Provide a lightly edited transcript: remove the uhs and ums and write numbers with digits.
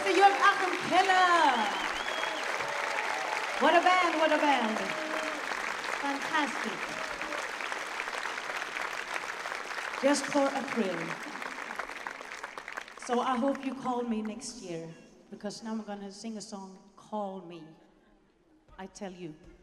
Mr. Jörg Achim Keller. What a band, what a band. Fantastic. Just for a thrill. So I hope you call me next year, because now I'm gonna sing a song, Call Me. I tell you.